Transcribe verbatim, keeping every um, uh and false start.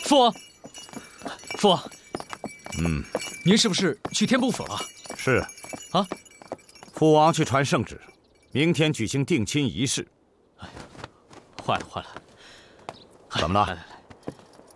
父王，父王， 嗯， 您是不是去天不府了？ 是。 啊， 父王去传圣旨，明天举行定亲仪式。 哎呀，坏了坏了！ 怎么了？ 来来来。